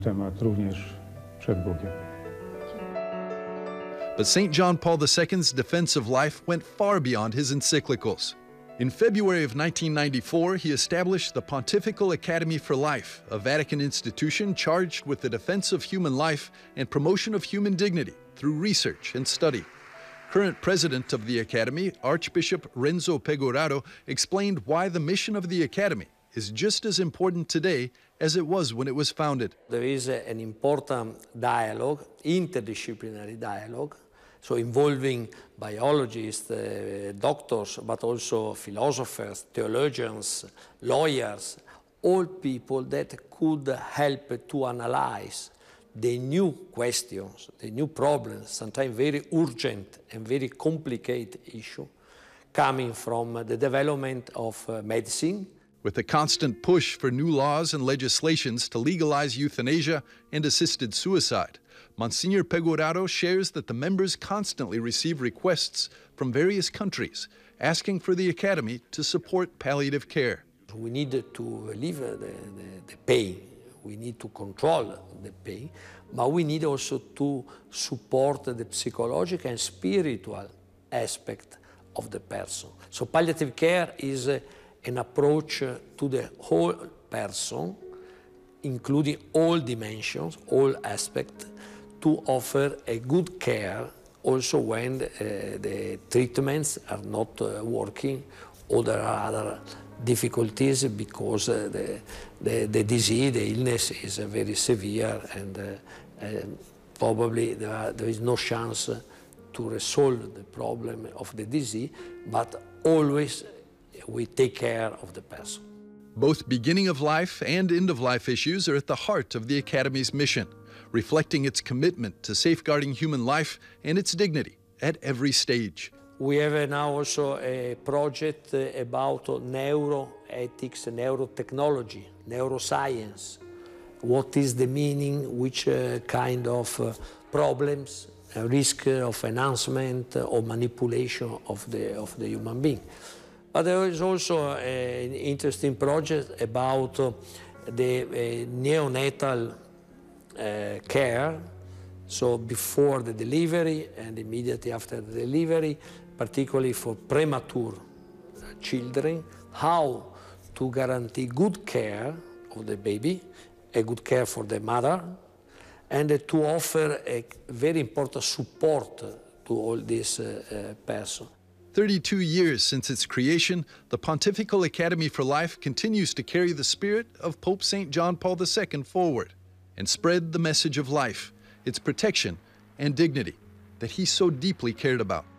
temat również przed Bogiem. But St. John Paul II's defense of life went far beyond his encyclicals. In February of 1994, he established the Pontifical Academy for Life, a Vatican institution charged with the defense of human life and promotion of human dignity through research and study. Current president of the Academy, Archbishop Renzo Pegoraro, explained why the mission of the Academy is just as important today as it was when it was founded. There is an important dialogue, interdisciplinary dialogue, so involving biologists, doctors, but also philosophers, theologians, lawyers, all people that could help to analyze the new questions, the new problems, sometimes very urgent and very complicated issue coming from the development of medicine. With a constant push for new laws and legislations to legalize euthanasia and assisted suicide, Monsignor Pegoraro shares that the members constantly receive requests from various countries asking for the Academy to support palliative care. We need to relieve the pain, we need to control the pain, but we need also to support the psychological and spiritual aspect of the person. So palliative care is an approach to the whole person, including all dimensions, all aspects, to offer a good care also when the treatments are not working or there are other difficulties because the disease, the illness is very severe and probably there is no chance to resolve the problem of the disease, but always we take care of the person. Both beginning of life and end of life issues are at the heart of the Academy's mission, reflecting its commitment to safeguarding human life and its dignity at every stage. We have now also a project about neuroethics, neurotechnology, neuroscience. What is the meaning, which kind of problems, risk of enhancement or manipulation of the human being. But there is also an interesting project about the neonatal care, so before the delivery and immediately after the delivery, particularly for premature children, how to guarantee good care of the baby, a good care for the mother, and to offer a very important support to all these persons. 32 years since its creation, the Pontifical Academy for Life continues to carry the spirit of Pope St. John Paul II forward and spread the message of life, its protection and dignity that he so deeply cared about.